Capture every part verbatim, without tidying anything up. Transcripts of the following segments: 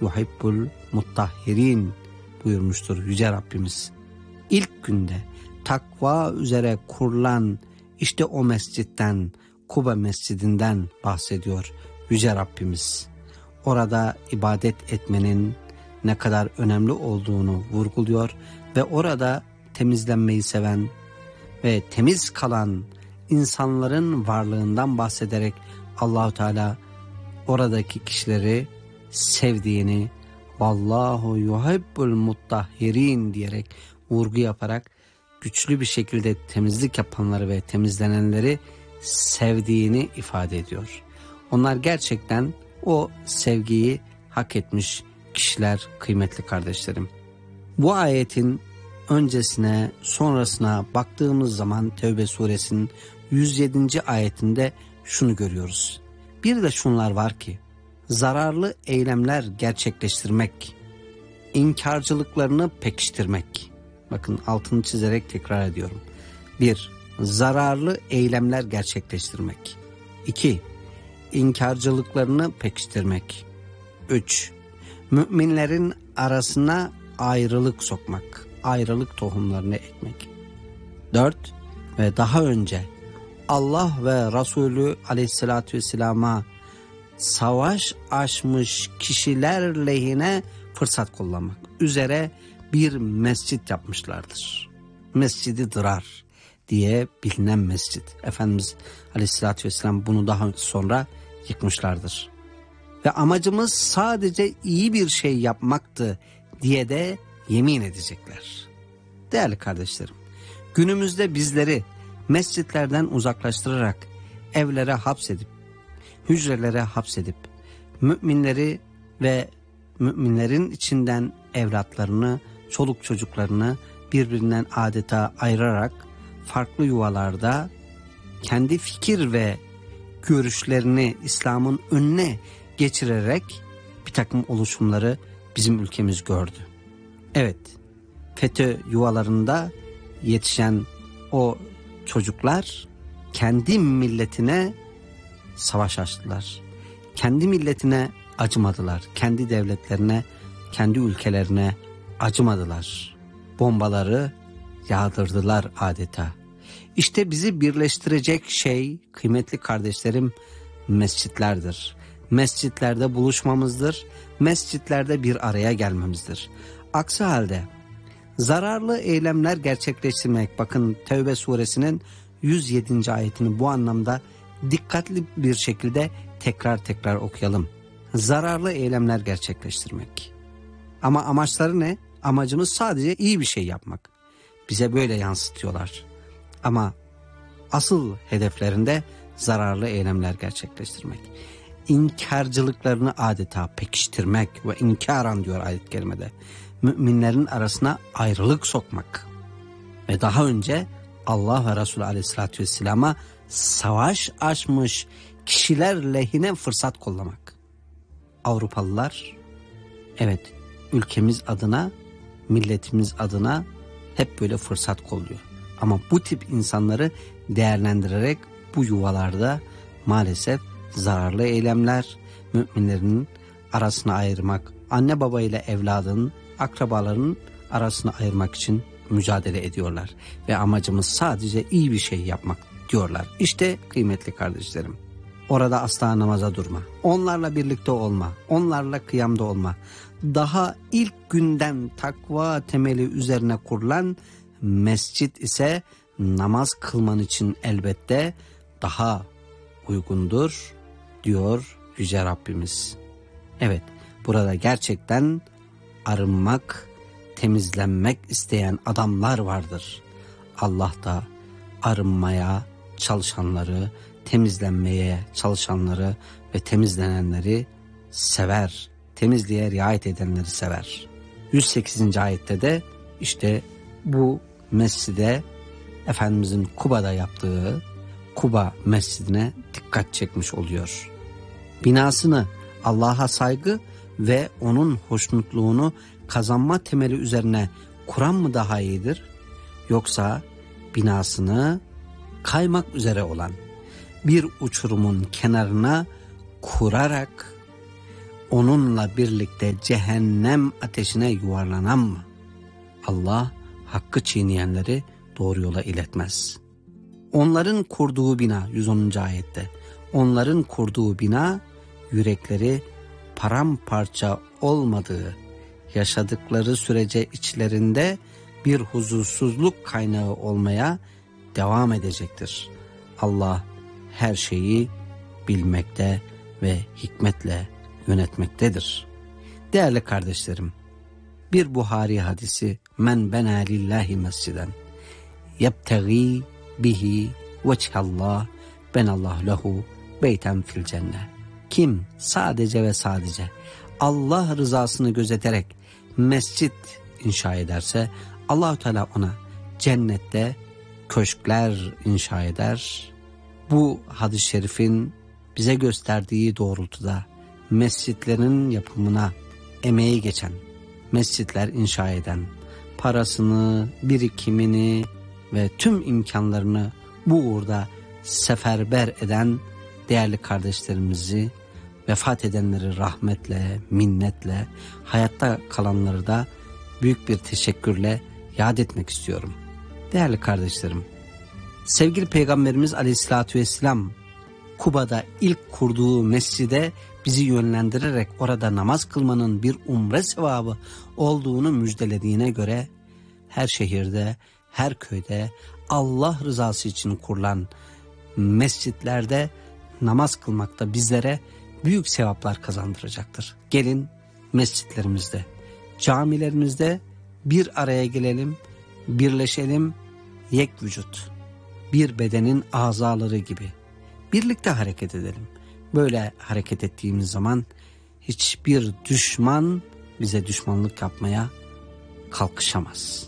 yuhibbul muttahhirin buyurmuştur Yüce Rabbimiz. İlk günde takva üzere kurulan işte o mescitten, Kuba Mescidinden bahsediyor Yüce Rabbimiz. Orada ibadet etmenin ne kadar önemli olduğunu vurguluyor ve orada temizlenmeyi seven ve temiz kalan insanların varlığından bahsederek Allah-u Teala oradaki kişileri sevdiğini, vallahu yuhibbul muttahhirin diyerek vurgu yaparak güçlü bir şekilde temizlik yapanları ve temizlenenleri sevdiğini ifade ediyor. Onlar gerçekten o sevgiyi hak etmiş kişiler kıymetli kardeşlerim. Bu ayetin öncesine sonrasına baktığımız zaman Tevbe suresinin yüz yedinci ayetinde şunu görüyoruz. Bir de şunlar var ki zararlı eylemler gerçekleştirmek, inkarcılıklarını pekiştirmek. Bakın altını çizerek tekrar ediyorum. Bir, zararlı eylemler gerçekleştirmek. İki, inkarcılıklarını pekiştirmek. Üç, müminlerin arasına ayrılık sokmak, ayrılık tohumlarını ekmek. Dört, ve daha önce Allah ve Resulü aleyhissalatü vesselama savaş açmış kişiler lehine fırsat kullanmak üzere bir mescit yapmışlardır. Mescid-i Dırar diye bilinen mescit. Efendimiz aleyhissalatü vesselam bunu daha sonra yıkmışlardır. Ve amacımız sadece iyi bir şey yapmaktı diye de yemin edecekler. Değerli kardeşlerim, günümüzde bizleri mescitlerden uzaklaştırarak evlere hapsedip, hücrelere hapsedip, müminleri ve müminlerin içinden evlatlarını, çoluk çocuklarını birbirinden adeta ayırarak farklı yuvalarda kendi fikir ve görüşlerini İslam'ın önüne geçirerek bir takım oluşumları bizim ülkemiz gördü. Evet, FETÖ yuvalarında yetişen o çocuklar kendi milletine savaş açtılar. Kendi milletine acımadılar. Kendi devletlerine, kendi ülkelerine acımadılar. Bombaları yağdırdılar adeta. İşte bizi birleştirecek şey kıymetli kardeşlerim mescitlerdir. Mescitlerde buluşmamızdır. Mescitlerde bir araya gelmemizdir. Aksi halde zararlı eylemler gerçekleştirmek, bakın Tevbe suresinin yüz yedinci ayetini bu anlamda dikkatli bir şekilde tekrar tekrar okuyalım. Zararlı eylemler gerçekleştirmek. Ama amaçları ne? Amacımız sadece iyi bir şey yapmak. Bize böyle yansıtıyorlar. Ama asıl hedeflerinde zararlı eylemler gerçekleştirmek. İnkarcılıklarını adeta pekiştirmek ve inkaran diyor ayet-i kerimede. Müminlerin arasına ayrılık sokmak. Ve daha önce Allah ve Resulü aleyhissalatü vesselama savaş açmış kişiler lehine fırsat kollamak. Avrupalılar, evet, ülkemiz adına, milletimiz adına hep böyle fırsat kolluyor. Ama bu tip insanları değerlendirerek bu yuvalarda maalesef zararlı eylemler, müminlerin arasına ayırmak, anne baba ile evladın, akrabaların arasını ayırmak için mücadele ediyorlar. Ve amacımız sadece iyi bir şey yapmak diyorlar. İşte kıymetli kardeşlerim, orada asla namaza durma, onlarla birlikte olma, onlarla kıyamda olma. Daha ilk günden takva temeli üzerine kurulan mescit ise namaz kılman için elbette daha uygundur diyor Yüce Rabbimiz. Evet, burada gerçekten arınmak, temizlenmek isteyen adamlar vardır. Allah da arınmaya çalışanları, temizlenmeye çalışanları ve temizlenenleri sever. Temizliğe riayet edenleri sever. yüz sekizinci ayette de işte bu mescide, Efendimizin Kuba'da yaptığı Kuba mescidine dikkat çekmiş oluyor. Binasını Allah'a saygı ve onun hoşnutluğunu kazanma temeli üzerine kuran mı daha iyidir? Yoksa binasını kaymak üzere olan bir uçurumun kenarına kurarak onunla birlikte cehennem ateşine yuvarlanan mı? Allah hakkı çiğneyenleri doğru yola iletmez. Onların kurduğu bina, yüz onuncu ayette, onların kurduğu bina yürekleri paramparça olmadığı, yaşadıkları sürece içlerinde bir huzursuzluk kaynağı olmaya devam edecektir. Allah her şeyi bilmekte ve hikmetle yönetmektedir. Değerli kardeşlerim, bir Buhari hadisi, men bena lillahi mesciden yebtegi bihi veçhallah benallahu lehu beyten fil cennet. Kim sadece ve sadece Allah rızasını gözeterek mescit inşa ederse Allah-u Teala ona cennette köşkler inşa eder. Bu hadis-i şerifin bize gösterdiği doğrultuda mescitlerin yapımına emeği geçen, mescitler inşa eden, parasını, birikimini ve tüm imkanlarını bu uğurda seferber eden değerli kardeşlerimizi, vefat edenleri rahmetle, minnetle, hayatta kalanları da büyük bir teşekkürle yad etmek istiyorum. Değerli kardeşlerim, sevgili Peygamberimiz Aleyhisselatü Vesselam Kuba'da ilk kurduğu mescide bizi yönlendirerek orada namaz kılmanın bir umre sevabı olduğunu müjdelediğine göre her şehirde, her köyde Allah rızası için kurulan mescitlerde namaz kılmakta bizlere büyük sevaplar kazandıracaktır. Gelin mescitlerimizde, camilerimizde bir araya gelelim, birleşelim, yek vücut, bir bedenin azaları gibi birlikte hareket edelim. Böyle hareket ettiğimiz zaman hiçbir düşman bize düşmanlık yapmaya kalkışamaz.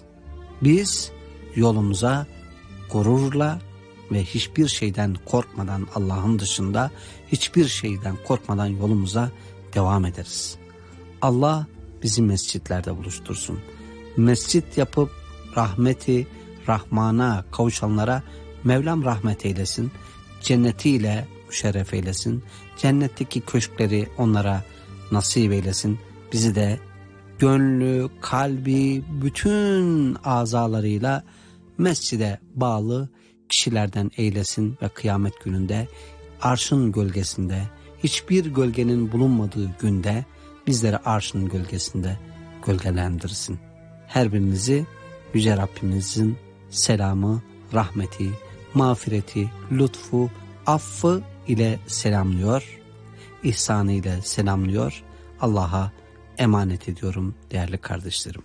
Biz yolumuza gururla ve hiçbir şeyden korkmadan, Allah'ın dışında hiçbir şeyden korkmadan yolumuza devam ederiz. Allah bizi mescitlerde buluştursun. Mescit yapıp rahmeti Rahman'a kavuşanlara Mevlam rahmet eylesin. Cennetiyle müşerref eylesin. Cennetteki köşkleri onlara nasip eylesin. Bizi de gönlü, kalbi, bütün azalarıyla mescide bağlı kişilerden eylesin ve kıyamet gününde arşın gölgesinde, hiçbir gölgenin bulunmadığı günde bizleri arşın gölgesinde gölgelendirsin. Her birinizi Yüce Rabbimizin selamı, rahmeti, mağfireti, lütfu, affı ile selamlıyor, ihsanı ile selamlıyor. Allah'a emanet ediyorum değerli kardeşlerim.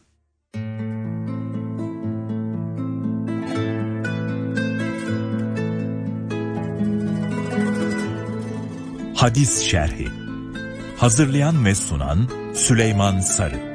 Hadis Şerhi. Hazırlayan ve sunan Süleyman Sarı.